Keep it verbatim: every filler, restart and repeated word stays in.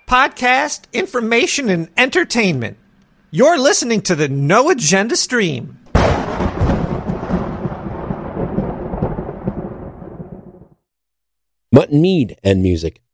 podcast, information, and entertainment. You're listening to the No Agenda Stream. Mutton Mead and Music,